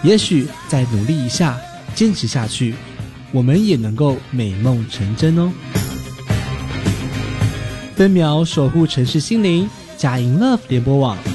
也许再努力一下，坚持下去，我们也能够美梦成真哦。分秒守护城市心灵，佳音 Love 联播网